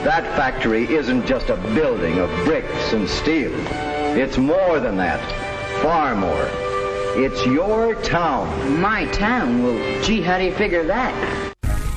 That factory isn't just a building of bricks and steel. It's more than that. Far more. It's your town. My town? Well, gee, how do you figure that?